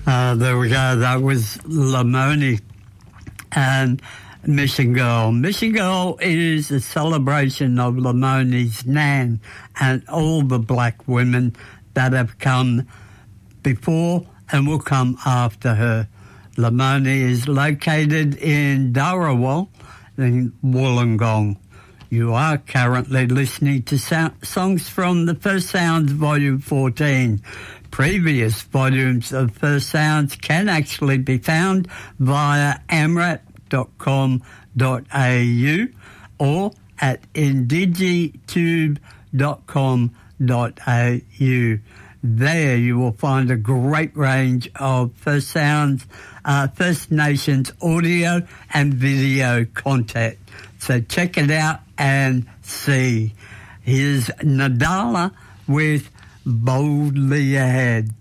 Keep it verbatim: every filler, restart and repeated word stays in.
Uh, there we go. That was Lamoni and Mission Girl. Mission Girl is a celebration of Lamoni's Nan and all the black women that have come before and will come after her. Lamoni is located in Dharawal in Wollongong. You are currently listening to sound, songs from the First Sounds Volume fourteen. Previous volumes of First Sounds can actually be found via amrat dot com dot a u or at indigitube dot com dot a u. There you will find a great range of First Sounds, uh, First Nations audio and video content. So check it out and see. Here's Nadala with Boldly Ahead.